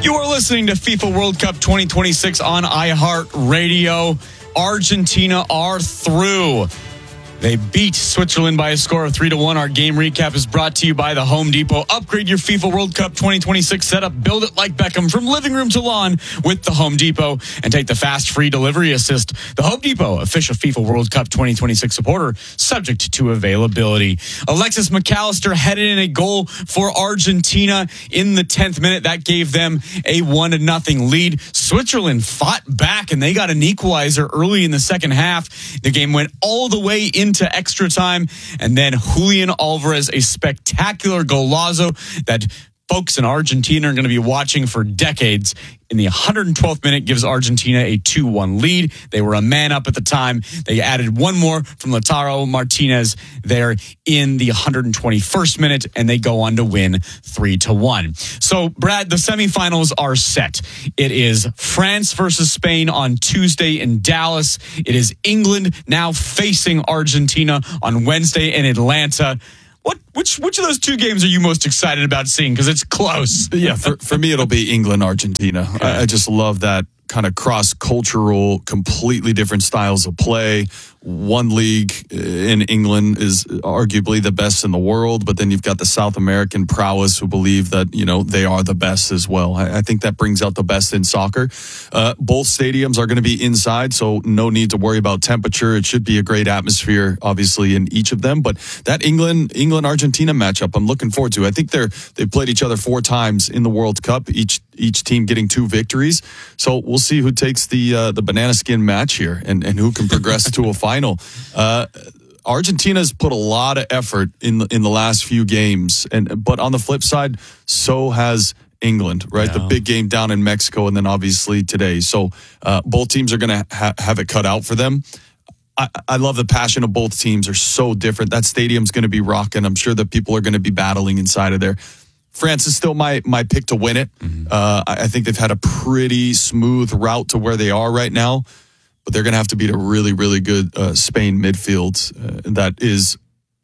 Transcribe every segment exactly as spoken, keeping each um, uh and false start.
You are listening to FIFA World Cup twenty twenty-six on iHeartRadio. Argentina are through. They beat Switzerland by a score of three to one. Our game recap is brought to you by the Home Depot. Upgrade your FIFA World Cup twenty twenty-six setup. Build it like Beckham from living room to lawn with the Home Depot. And take the fast free delivery assist. The Home Depot, official FIFA World Cup twenty twenty-six supporter, subject to availability. Alexis McAllister headed in a goal for Argentina in the tenth minute. That gave them a one to nothing lead. Switzerland fought back and they got an equalizer early in the second half. The game went all the way into extra time, and then Julian Alvarez, a spectacular golazo that folks in Argentina are going to be watching for decades. In the one hundred twelfth minute, gives Argentina a two one lead. They were a man up at the time. They added one more from Lautaro Martinez there in the one hundred twenty-first minute, and they go on to win three to one. So, Brad, the semifinals are set. It is France versus Spain on Tuesday in Dallas. It is England now facing Argentina on Wednesday in Atlanta. What which which of those two games are you most excited about seeing? Because it's close. Yeah, for, for me, it'll be England, Argentina. Okay. I, I just love that kind of cross-cultural, completely different styles of play. One league in England is arguably the best in the world, but then you've got the South American prowess who believe that, you know, they are the best as well. I, I think that brings out the best in soccer. Uh, both stadiums are going to be inside, so no need to worry about temperature. It should be a great atmosphere, obviously, in each of them. But that England England Argentina matchup, I'm looking forward to. I think they're they've played each other four times in the World Cup, each each team getting two victories. So we'll see who takes the uh, the banana skin match here and, and who can progress to a final. Uh, Argentina's put a lot of effort in the, in the last few games, and but on the flip side, so has England, right? Yeah. The big game down in Mexico, and then obviously today. So uh, both teams are going to ha- have it cut out for them. I, I love the passion of both teams. Are so different. That stadium's going to be rocking. I'm sure that people are going to be battling inside of there. France is still my my pick to win it. Mm-hmm. Uh, I, I think they've had a pretty smooth route to where they are right now. But they're going to have to beat a really, really good uh, Spain midfield uh, that is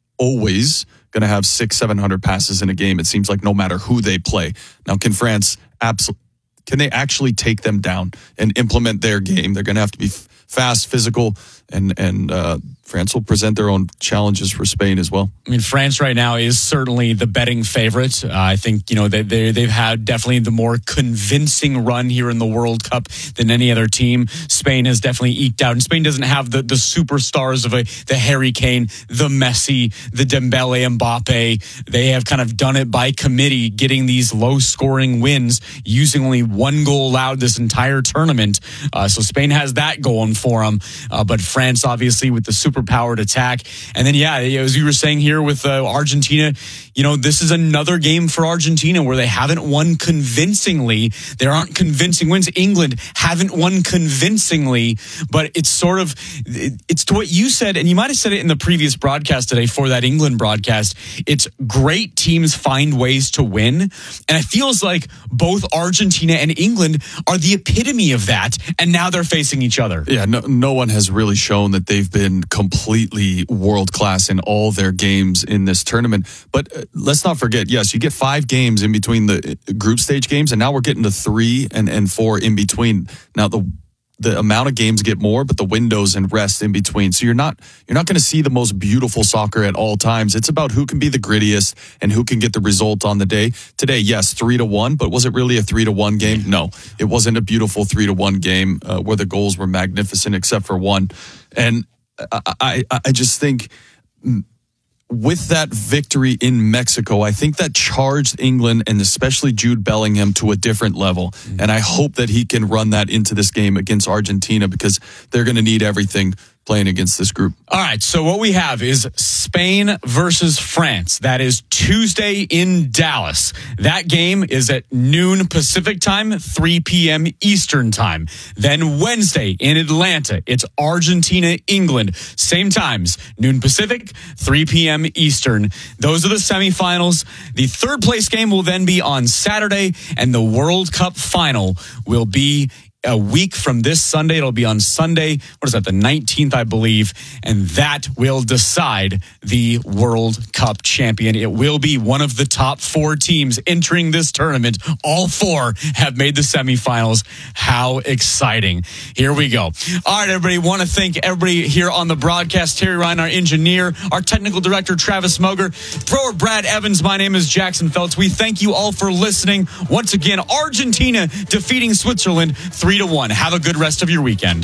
always going to have six, seven hundred passes in a game. It seems like no matter who they play. Now, can France absolutely? Can they actually take them down and implement their game? They're going to have to be f- fast, physical, and and uh, France will present their own challenges for Spain as well. I mean, France right now is certainly the betting favorite. Uh, I think, you know, they, they, they've had definitely the more convincing run here in the World Cup than any other team. Spain has definitely eked out, and Spain doesn't have the, the superstars of a, the Harry Kane, the Messi, the Dembele, Mbappe. They have kind of done it by committee, getting these low-scoring wins, using only one goal allowed this entire tournament. Uh, so Spain has that going for them. Uh, but France, obviously, with the super powered attack. And then, yeah, as you were saying here with uh, Argentina, you know, this is another game for Argentina where they haven't won convincingly. There aren't convincing wins. England haven't won convincingly, but it's sort of, it's to what you said, and you might have said it in the previous broadcast today for that England broadcast. It's great teams find ways to win. And it feels like both Argentina and England are the epitome of that. And now they're facing each other. Yeah, no, no one has really shown that they've been completely world-class in all their games in this tournament. But uh, let's not forget, yes, you get five games in between the group stage games, and now we're getting to three and, and four in between. Now, the the amount of games get more, but the windows and rest in between. So you're not you're not going to see the most beautiful soccer at all times. It's about who can be the grittiest and who can get the result on the day. Today, yes, three to one, but was it really a three to one game? No, it wasn't a beautiful three to one game uh, where the goals were magnificent except for one. And I, I, I just think with that victory in Mexico, I think that charged England and especially Jude Bellingham to a different level. Mm-hmm. And I hope that he can run that into this game against Argentina because they're going to need everything playing against this group. All right, so what we have is Spain versus France. That is Tuesday in Dallas. That game is at noon Pacific time, three p.m. Eastern time. Then Wednesday in Atlanta, it's Argentina, England. Same times, noon Pacific, three p.m. Eastern. Those are the semifinals. The third place game will then be on Saturday, and the World Cup final will be a week from this Sunday. It'll be on Sunday. What is that? The nineteenth, I believe. And that will decide the World Cup champion. It will be one of the top four teams entering this tournament. All four have made the semifinals. How exciting. Here we go. All right, everybody. Want to thank everybody here on the broadcast. Terry Ryan, our engineer, our technical director, Travis Moger, thrower Brad Evans. My name is Jackson Feltz. We thank you all for listening. Once again, Argentina defeating Switzerland three to one. Have a good rest of your weekend.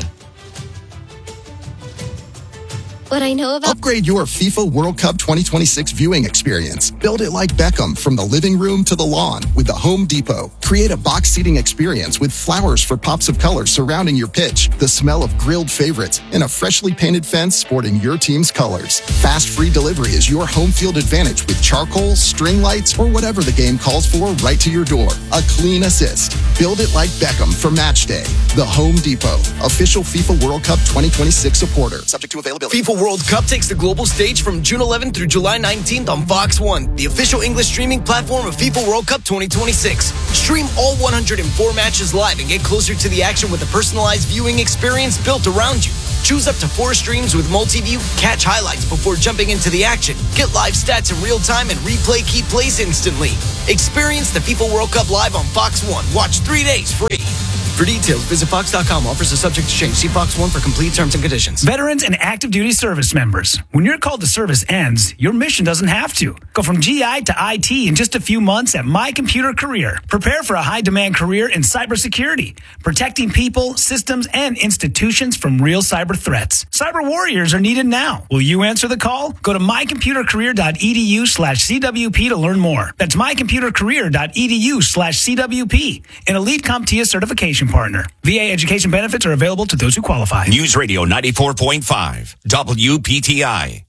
What I know about Upgrade your FIFA World Cup twenty twenty-six viewing experience. Build it like Beckham from the living room to the lawn with the Home Depot. Create a box seating experience with flowers for pops of color surrounding your pitch, the smell of grilled favorites, and a freshly painted fence sporting your team's colors. Fast free delivery is your home field advantage with charcoal, string lights, or whatever the game calls for right to your door. A clean assist. Build it like Beckham for match day. The Home Depot, official FIFA World Cup twenty twenty-six supporter. Subject to availability. FIFA World Cup takes the global stage from June eleventh through July nineteenth on Fox one, the official English streaming platform of FIFA World Cup twenty twenty-six. Stream all one hundred four matches live and get closer to the action with a personalized viewing experience built around you. Choose up to four streams with multi-view, catch highlights before jumping into the action, get live stats in real time, and replay key plays instantly. Experience the FIFA World Cup live on Fox one. Watch three days free. For details, visit fox dot com. Offers are subject to change. See Fox one for complete terms and conditions. Veterans and active duty service members. When your call to service ends, your mission doesn't have to. Go from G I to I T in just a few months at My Computer Career. Prepare for a high-demand career in cybersecurity, protecting people, systems, and institutions from real cyber threats. Cyber warriors are needed now. Will you answer the call? Go to my computer career dot e d u slash c w p to learn more. That's my computer career dot e d u slash c w p, an elite CompTIA certification partner. V A education benefits are available to those who qualify. News Radio ninety-four point five, W P T I.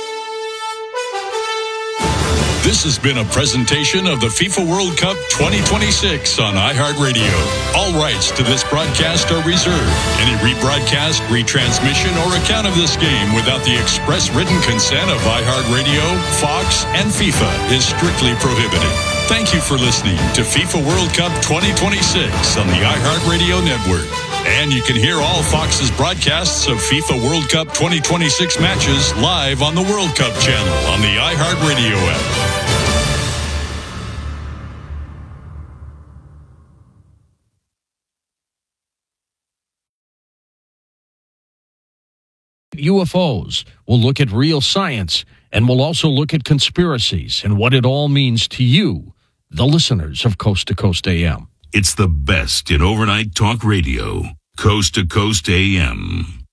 This has been a presentation of the FIFA World Cup twenty twenty-six on iHeartRadio. All rights to this broadcast are reserved. Any rebroadcast, retransmission, or account of this game without the express written consent of iHeartRadio, Fox, and FIFA is strictly prohibited. Thank you for listening to FIFA World Cup twenty twenty-six on the iHeartRadio network. And you can hear all Fox's broadcasts of FIFA World Cup twenty twenty-six matches live on the World Cup channel on the iHeartRadio app. U F Os. We'll look at real science, and we'll also look at conspiracies and what it all means to you, the listeners of Coast to Coast A M. It's the best in overnight talk radio. Coast to Coast A M.